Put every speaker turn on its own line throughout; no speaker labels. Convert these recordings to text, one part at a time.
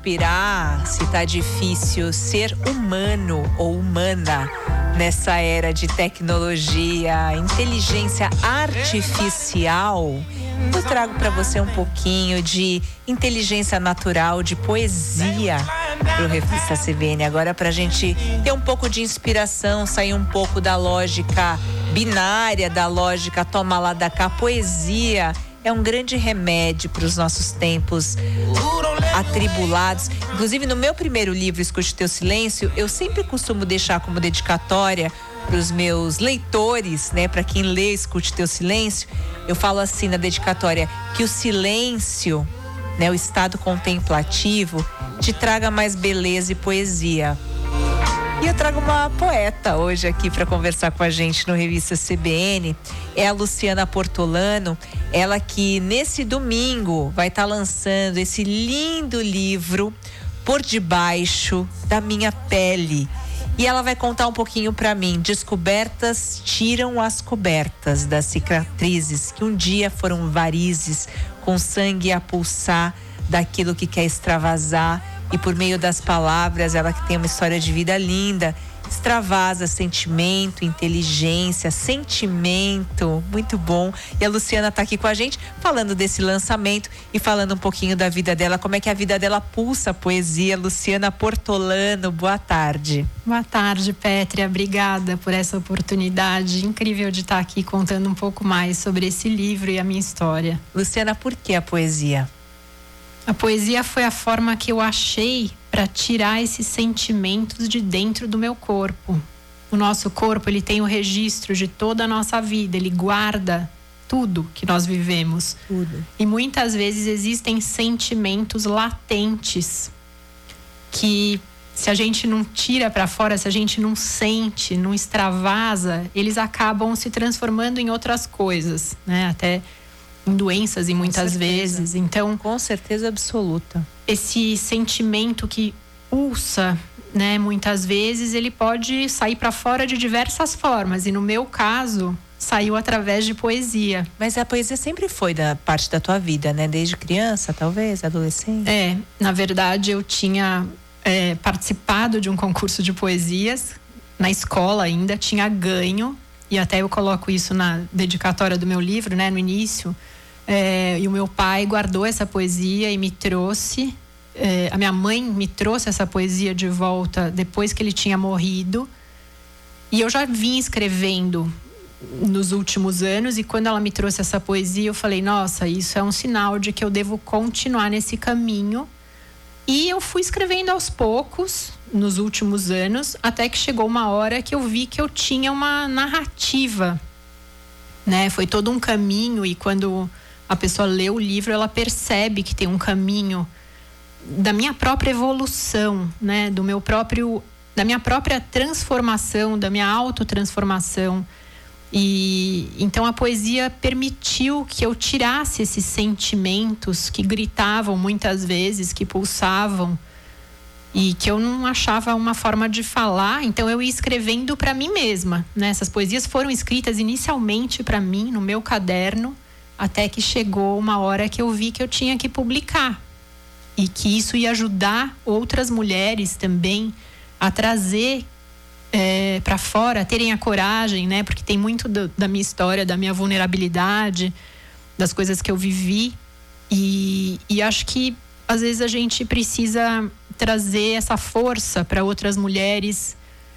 respirar, se tá difícil ser humano ou humana nessa era de tecnologia, inteligência artificial, eu trago para você um pouquinho de inteligência natural, de poesia pro Revista CBN. Agora pra gente ter um pouco de inspiração, sair um pouco da lógica binária, da lógica toma lá da cá. Poesia é um grande remédio para os nossos tempos atribulados. Inclusive, no meu primeiro livro, Escute Teu Silêncio, eu sempre costumo deixar como dedicatória para os meus leitores, né? Para quem lê Escute Teu Silêncio, eu falo assim na dedicatória, que o silêncio, né? O estado contemplativo, te traga mais beleza e poesia. E eu trago uma poeta hoje aqui para conversar com a gente no Revista CBN. É a Luciana Portolano, ela que nesse domingo vai estar lançando esse lindo livro, Por Debaixo da Minha Pele. E ela vai contar um pouquinho para mim. Descobertas tiram as cobertas das cicatrizes que um dia foram varizes, com sangue a pulsar daquilo que quer extravasar. E por meio das palavras, ela que tem uma história de vida linda, extravasa sentimento, inteligência, sentimento, muito bom. E a Luciana está aqui com a gente falando desse lançamento e falando um pouquinho da vida dela, como é que a vida dela pulsa a poesia. Luciana Portolano, boa tarde.
Boa tarde, Pétria, obrigada por essa oportunidade incrível de estar aqui contando um pouco mais sobre esse livro e a minha história.
Luciana, por que a poesia?
A poesia foi a forma que eu achei para tirar esses sentimentos de dentro do meu corpo. O nosso corpo, ele tem o registro de toda a nossa vida, ele guarda tudo que nós vivemos.
Tudo.
E muitas vezes existem sentimentos latentes que, se a gente não tira para fora, se a gente não sente, não extravasa, eles acabam se transformando em outras coisas, né? Até em doenças e muitas vezes. Então,
com certeza absoluta.
Esse sentimento que pulsa, né, muitas vezes ele pode sair para fora de diversas formas, e no meu caso saiu através de poesia.
Mas a poesia sempre foi da parte da tua vida, né? Desde criança, talvez, adolescente?
Na verdade eu tinha participado de um concurso de poesias na escola ainda, tinha ganho, e até eu coloco isso na dedicatória do meu livro, né, no início. E o meu pai guardou essa poesia e me trouxe. A minha mãe me trouxe essa poesia de volta depois que ele tinha morrido. E eu já vim escrevendo nos últimos anos. E quando ela me trouxe essa poesia, eu falei: nossa, isso é um sinal de que eu devo continuar nesse caminho. E eu fui escrevendo aos poucos nos últimos anos, até que chegou uma hora que eu vi que eu tinha uma narrativa, né? Foi todo um caminho, e quando a pessoa lê o livro, ela percebe que tem um caminho da minha própria evolução, né? Da minha própria transformação, da minha autotransformação. E então a poesia permitiu que eu tirasse esses sentimentos que gritavam muitas vezes, que pulsavam, e que eu não achava uma forma de falar. Então eu ia escrevendo para mim mesma, né? Essas poesias foram escritas inicialmente para mim, no meu caderno, até que chegou uma hora que eu vi que eu tinha que publicar, e que isso ia ajudar outras mulheres também a trazer para fora, a terem a coragem, né? Porque tem muito da minha história, da minha vulnerabilidade, das coisas que eu vivi, e acho que às vezes a gente precisa trazer essa força para outras mulheres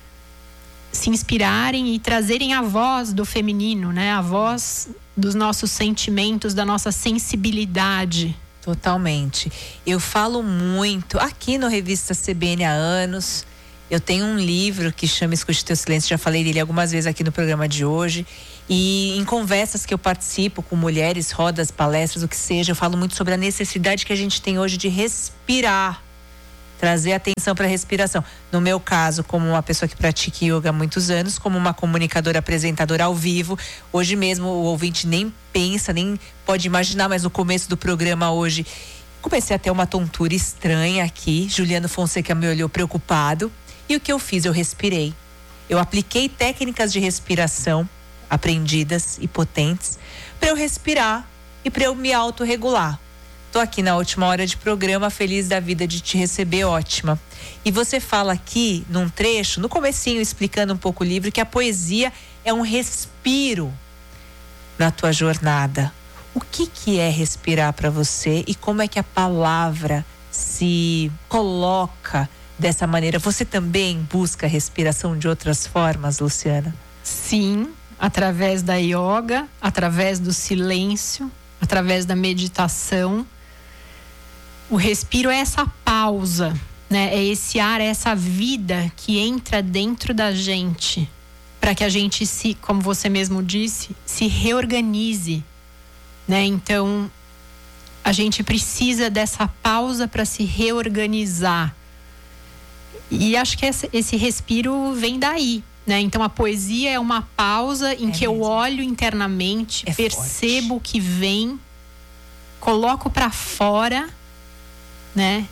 se inspirarem e trazerem a voz do feminino, né? A voz dos nossos sentimentos, da nossa sensibilidade.
Totalmente. Eu falo muito aqui no Revista CBN há anos. Eu tenho um livro que chama Escute Teu Silêncio, já falei dele algumas vezes aqui no programa de hoje. E em conversas que eu participo com mulheres, rodas, palestras, o que seja, eu falo muito sobre a necessidade que a gente tem hoje de respirar, trazer atenção para a respiração. No meu caso, como uma pessoa que pratica yoga há muitos anos, como uma comunicadora, apresentadora ao vivo, hoje mesmo o ouvinte nem pensa, nem pode imaginar, mas no começo do programa hoje, comecei a ter uma tontura estranha aqui. Juliano Fonseca me olhou preocupado. E o que eu fiz? Eu respirei. Eu apliquei técnicas de respiração aprendidas e potentes para eu respirar e para eu me autorregular. Tô aqui na última hora de programa, feliz da vida de te receber, ótima. E você fala aqui, num trecho, no comecinho, explicando um pouco o livro, que a poesia é um respiro na tua jornada. O que é respirar para você e como é que a palavra se coloca dessa maneira? Você também busca a respiração de outras formas, Luciana?
Sim, através da yoga, através do silêncio, através da meditação. O respiro é essa pausa, né? É esse ar, é essa vida que entra dentro da gente, para que a gente se, como você mesmo disse, se reorganize, né? Então, a gente precisa dessa pausa para se reorganizar. E acho que esse respiro vem daí, né? Então, a poesia é uma pausa em que eu olho internamente, percebo o que vem, coloco para fora, né?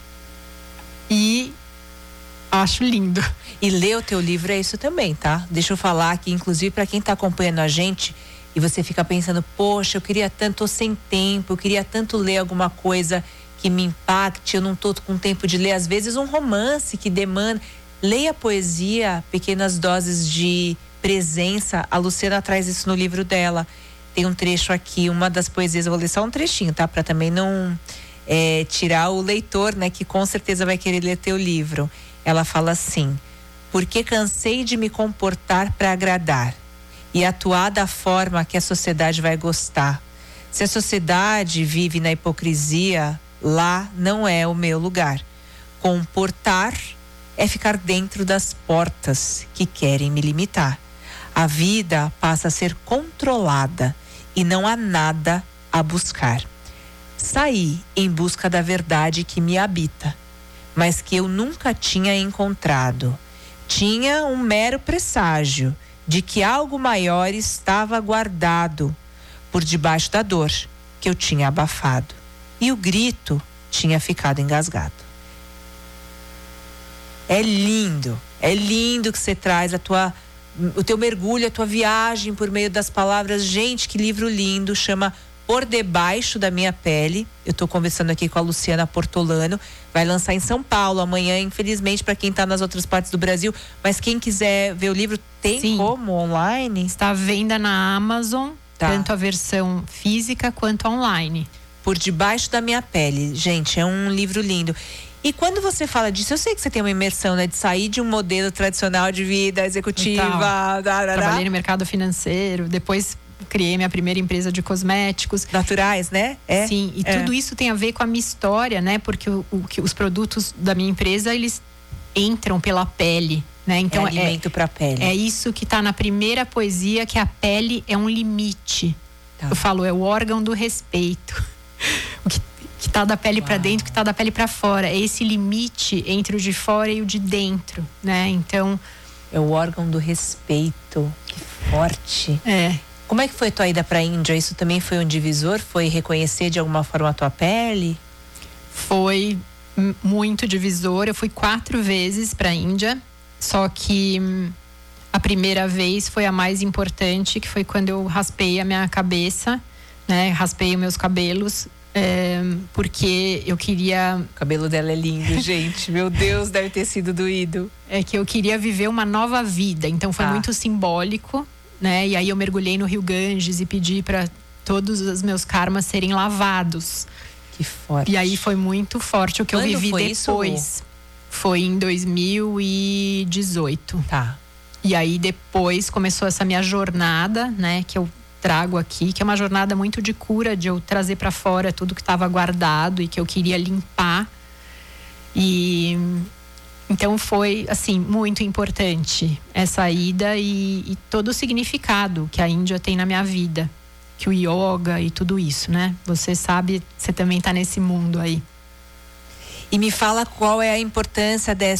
E acho lindo.
E ler o teu livro é isso também, tá? Deixa eu falar aqui, inclusive, para quem tá acompanhando a gente e você fica pensando, poxa, eu queria tanto, tô sem tempo, eu queria tanto ler alguma coisa que me impacte, eu não tô com tempo de ler, às vezes um romance que demanda. Leia poesia, pequenas doses de presença. A Luciana traz isso no livro dela. Tem um trecho aqui, uma das poesias, eu vou ler só um trechinho, tá? Para também não tirar o leitor, né? Que com certeza vai querer ler teu livro. Ela fala assim: porque cansei de me comportar para agradar e atuar da forma que a sociedade vai gostar. Se a sociedade vive na hipocrisia, lá não é o meu lugar. Comportar é ficar dentro das portas que querem me limitar. A vida passa a ser controlada e não há nada a buscar. Saí em busca da verdade que me habita, mas que eu nunca tinha encontrado. Tinha um mero presságio de que algo maior estava guardado por debaixo da dor que eu tinha abafado. E o grito tinha ficado engasgado. É lindo que você traz o teu mergulho, a tua viagem por meio das palavras. Gente, que livro lindo, chama Por Debaixo da Minha Pele. Eu tô conversando aqui com a Luciana Portolano, vai lançar em São Paulo amanhã, infelizmente para quem tá nas outras partes do Brasil, mas quem quiser ver o livro, tem Sim. como online?
Está à venda na Amazon, tanto a versão física quanto online.
Por Debaixo da Minha Pele, gente, é um livro lindo. E quando você fala disso, eu sei que você tem uma imersão, né? De sair de um modelo tradicional de vida executiva.
Trabalhei no mercado financeiro, depois criei minha primeira empresa de cosméticos.
Naturais, né?
Sim, e tudo isso tem a ver com a minha história, né? Porque os produtos da minha empresa, eles entram pela pele, né? Então,
alimento para a pele.
É isso que está na primeira poesia, que a pele é um limite. Tá. Eu falo, é o órgão do respeito. O que tá da pele para dentro, que tá da pele para fora. É esse limite entre o de fora e o de dentro, né? Então,
é o órgão do respeito. Que forte. Como é que foi tua ida para a Índia? Isso também foi um divisor? Foi reconhecer de alguma forma a tua pele?
Foi muito divisor. Eu fui 4 vezes para a Índia, só que a primeira vez foi a mais importante, que foi quando eu raspei a minha cabeça, né? Raspei os meus cabelos. Porque eu queria...
O cabelo dela é lindo, gente. Meu Deus, deve ter sido doído.
É que eu queria viver uma nova vida. Então foi muito simbólico, né? E aí eu mergulhei no Rio Ganges e pedi para todos os meus karmas serem lavados.
Que forte.
E aí foi muito forte o que eu vivi depois.
Isso?
Foi em 2018.
Tá.
E aí depois começou essa minha jornada, né? Que eu trago aqui, que é uma jornada muito de cura, de eu trazer para fora tudo que estava guardado e que eu queria limpar. E então foi assim muito importante essa ida e todo o significado que a Índia tem na minha vida, que o yoga e tudo isso, né? Você sabe, você também está nesse mundo aí.
E me fala qual é a importância